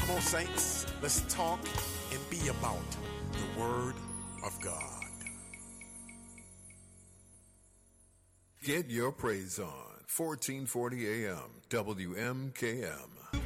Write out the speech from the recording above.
Come on, saints, let's talk and be about the Word of God. Get your praise on. 1440 AM WMKM.